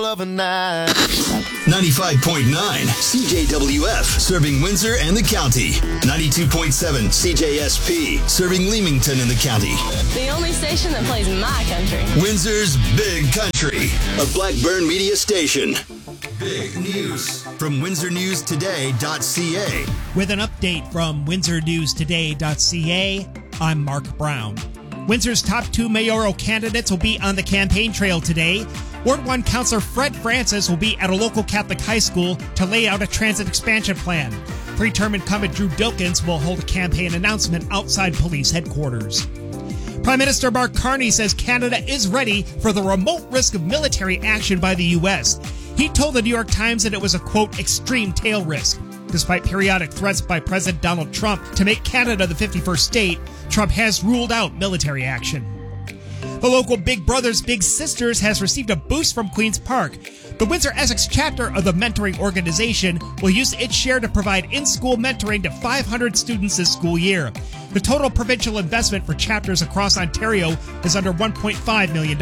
of a night. 95.9 CJWF, serving Windsor and the county. 92.7 CJSP, serving Leamington and the county. The only station that plays my country. Windsor's Big Country, a Blackburn media station. Big news from WindsorNewsToday.ca. With an update from WindsorNewsToday.ca, I'm Mark Brown. Windsor's top two mayoral candidates will be on the campaign trail today. Ward 1 Councillor Fred Francis will be at a local Catholic high school to lay out a transit expansion plan. Three-term incumbent Drew Dilkins will hold a campaign announcement outside police headquarters. Prime Minister Mark Carney says Canada is ready for the remote risk of military action by the U.S. He told the New York Times that it was a, quote, extreme tail risk. Despite periodic threats by President Donald Trump to make Canada the 51st state, Trump has ruled out military action. The local Big Brothers Big Sisters has received a boost from Queen's Park. The Windsor-Essex chapter of the mentoring organization will use its share to provide in-school mentoring to 500 students this school year. The total provincial investment for chapters across Ontario is under $1.5 million.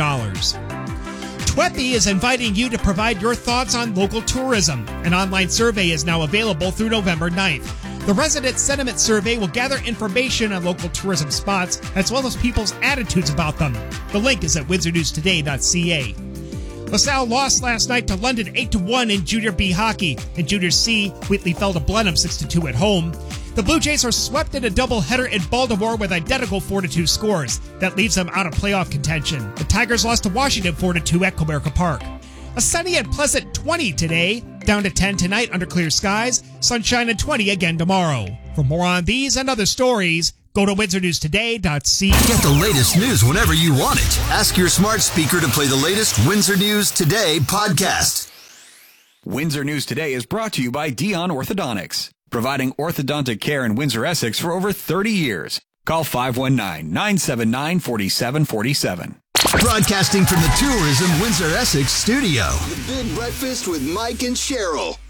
TWEPI is inviting you to provide your thoughts on local tourism. An online survey is now available through November 9th. The Resident Sentiment Survey will gather information on local tourism spots as well as people's attitudes about them. The link is at WindsorNewsToday.ca. LaSalle lost last night to London 8-1 in Junior B hockey. In Junior C, Wheatley fell to Blenheim 6-2 at home. The Blue Jays are swept in a doubleheader in Baltimore with identical 4-2 scores. That leaves them out of playoff contention. The Tigers lost to Washington 4-2 at Comerica Park. A sunny and pleasant 20 today, down to 10 tonight under clear skies, sunshine and 20 again tomorrow. For more on these and other stories, go to WindsorNewsToday.ca. Get the latest news whenever you want it. Ask your smart speaker to play the latest Windsor News Today podcast. Windsor News Today is brought to you by Dion Orthodontics, providing orthodontic care in Windsor-Essex for over 30 years. Call 519-979-4747. Broadcasting from the Tourism Windsor-Essex studio. The Big Breakfast with Mike and Cheryl.